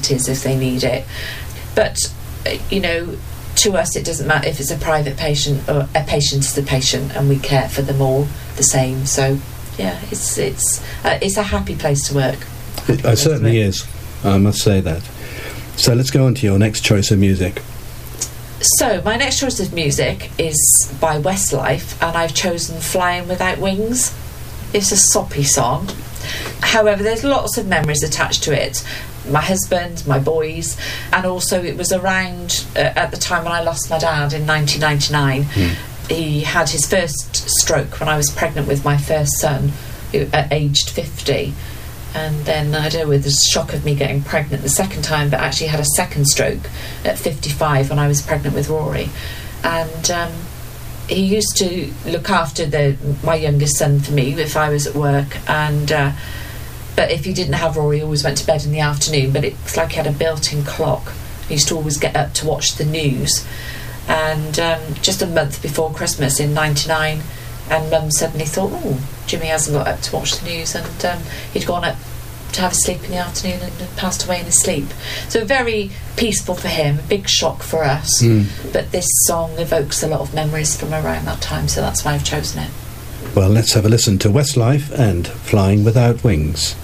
facilities if they need it. But, to us it doesn't matter if it's a private patient or a patient is a patient, and we care for them all the same. So, yeah, it's a happy place to work. It certainly is, I must say that. So let's go on to your next choice of music. So my next choice of music is by Westlife, and I've chosen Flying Without Wings. It's a soppy song. However, there's lots of memories attached to it. My husband, my boys, and also it was around at the time when I lost my dad in 1999. He had his first stroke when I was pregnant with my first son, aged 50. And then, I don't know, with the shock of me getting pregnant the second time, but actually had a second stroke at 55 when I was pregnant with Rory. And he used to look after my youngest son for me if I was at work. And but if he didn't have Rory, he always went to bed in the afternoon. But it's like he had a built-in clock. He used to always get up to watch the news. And just a month before Christmas in 99, and Mum suddenly thought, Jimmy hasn't got up to watch the news, and he'd gone up to have a sleep in the afternoon and passed away in his sleep. So very peaceful for him, a big shock for us. But this song evokes a lot of memories from around that time, so that's why I've chosen it. Well, let's have a listen to Westlife and Flying Without Wings.